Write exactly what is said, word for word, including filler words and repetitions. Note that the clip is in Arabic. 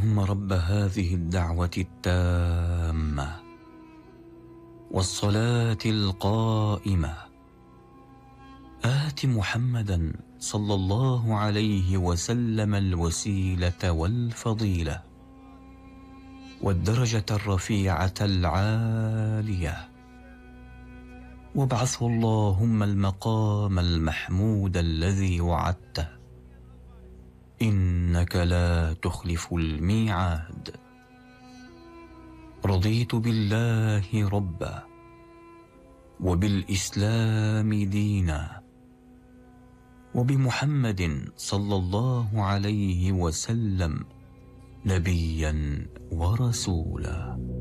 اللهم رب هذه الدعوة التامة والصلاة القائمة آت محمدا صلى الله عليه وسلم الوسيلة والفضيلة والدرجة الرفيعة العالية، وابعثه اللهم المقام المحمود الذي وعدته، إنك لا تخلف الميعاد. رضيت بالله ربا وبالإسلام دينا وبمحمد صلى الله عليه وسلم نبيا ورسولا.